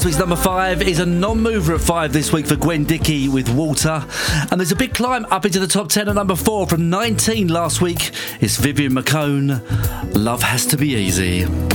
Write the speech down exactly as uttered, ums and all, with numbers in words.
This week's number five is a non-mover at five this week for Gwen Dickey with Water. And there's a big climb up into the top ten at number four from nineteen last week. It's Vivian McCone, Love Has to Be Easy.